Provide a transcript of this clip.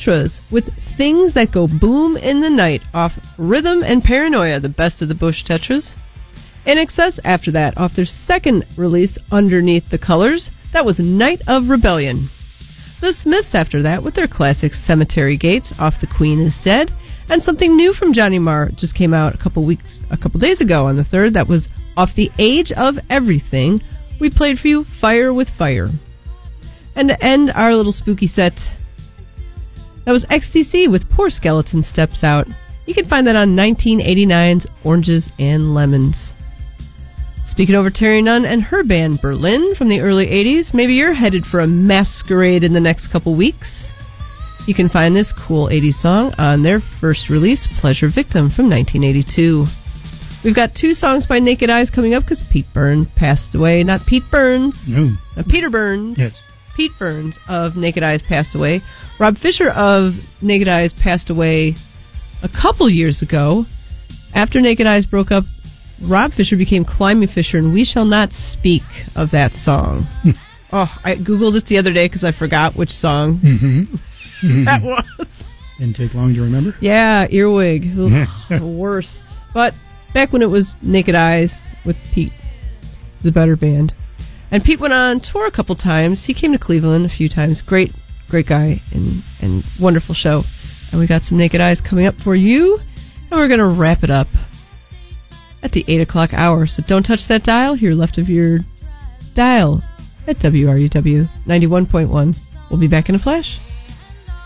Tetras with Things That Go Boom in the Night off Rhythm and Paranoia, the best of the Bush Tetras. INXS after that, off their second release, Underneath the Colors. That was Night of Rebellion. The Smiths after that with their classic Cemetery Gates off The Queen is Dead. And something new from Johnny Marr just came out a couple days ago on the 3rd. That was off The Age of Everything. We played for you Fire with Fire. And to end our little spooky set, that was XTC with Poor Skeleton Steps Out. You can find that on 1989's Oranges and Lemons. Speaking over Terry Nunn and her band Berlin from the early 80s, maybe you're headed for a masquerade in the next couple weeks. You can find this cool 80s song on their first release, Pleasure Victim from 1982. We've got 2 songs by Naked Eyes coming up because Pete Burns passed away. Not Pete Burns. No. Peter Burns. Yes. Pete Burns of Naked Eyes passed away. Rob Fisher of Naked Eyes passed away a couple years ago. After Naked Eyes broke up, Rob Fisher became Climbing Fisher, and we shall not speak of that song. I Googled it the other day because I forgot which song that was. Didn't take long to remember. Yeah, Earwig. The worst. But back when it was Naked Eyes with Pete, it was a better band. And Pete went on tour a couple times. He came to Cleveland a few times. Great guy and wonderful show. And we got some Naked Eyes coming up for you. And we're going to wrap it up at the 8 o'clock hour. So don't touch that dial here left of your dial at WRUW 91.1. We'll be back in a flash.